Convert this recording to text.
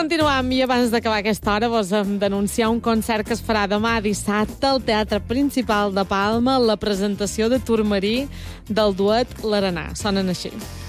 continuam i abans d'acabar aquesta hora vos hem d'anunciar un concert que es farà demà dissabte al Teatre Principal de Palma, la presentació de Turmarí del duet L'Arenà. Sonen així.